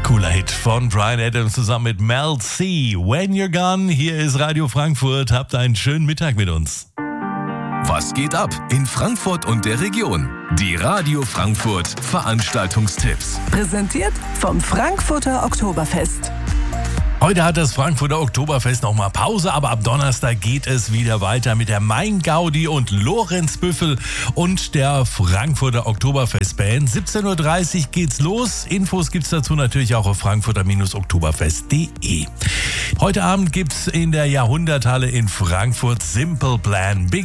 Cooler Hit von Bryan Adams zusammen mit Mel C. When You're Gone. Hier ist Radio Frankfurt. Habt einen schönen Mittag mit uns. Was geht ab in Frankfurt und der Region? Die Radio Frankfurt Veranstaltungstipps. Präsentiert vom Frankfurter Oktoberfest. Heute hat das Frankfurter Oktoberfest nochmal Pause, aber ab Donnerstag geht es wieder weiter mit der Main-Gaudi und Lorenz Büffel und der Frankfurter Oktoberfest-Band. 17.30 Uhr geht's los. Infos gibt's dazu natürlich auch auf frankfurter-oktoberfest.de. Heute Abend gibt's in der Jahrhunderthalle in Frankfurt Simple Plan. Big